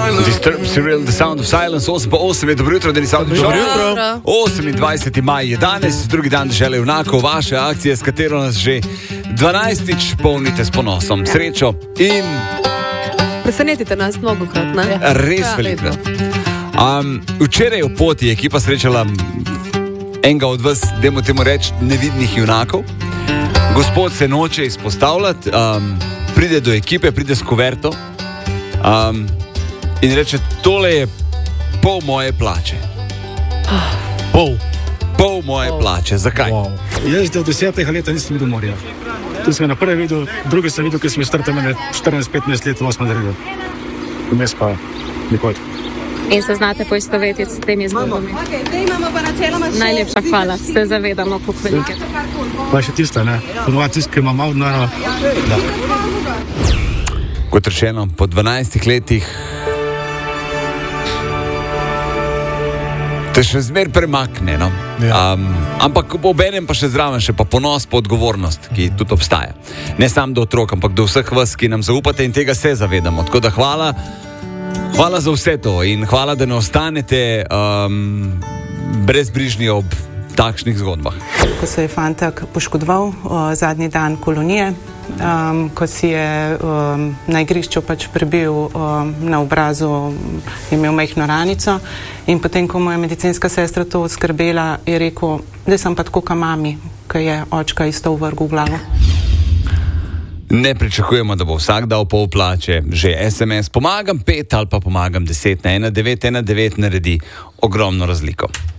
Disturbed Serial, The Sound of Silence, 8:08 je dobro jutro, Denis Avdić. Dobro jutro. 28. maj je danes, drugi dan Dežele junakov, vaše akcije, s katero nas že 12-tič polnite s ponosom, srečo in... Presenetite nas mnogokrat, ne? Res velikrat. Včeraj v poti je ekipa srečala enega od vas, dajmo temu reči, nevidnih junakov. Gospod se noče izpostavljati, pride do ekipe, pride s kuverto in reče, tole je pol moje plače. Pol moje plače. Zakaj? Wow. Jaz do 10 let nisem videl morja. Tu sem na prvi videl, drugi sem videl, ker sem startal 14-15 let v 8. razredu. Vmes pa nikoli. In se znate poistovetiti s temi zgodbami. Najlepša hvala, se zavedamo, kako velike. Pa še tista, ne? Ponovadi tist, ki ima malo denarja. Kot rečeno, po 12 letih te še zmer premakne, no? Ja. Ampak obenem pa še zraven še pa ponos, pa odgovornost, ki tudi obstaja. Ne samo do otrok, ampak do vseh vas, ki nam zaupate in tega se zavedamo. Tako da hvala za vse to in hvala, da ne ostanete brezbrižni ob takšnih zgodbah. Ko se je fantak poškodoval zadnji dan kolonije, ko si je na igrišču pač prebil na obrazu, imel majhno ranico in potem, ko mu je medicinska sestra to skrbela, je rekel, da sem pa tako ka mami, ko je očka isto vrgel v glavo. Ne pričakujemo, da bo vsak dal pol plače, že SMS pomagam 5 ali pa pomagam 10 na 1919 naredi ogromno razliko.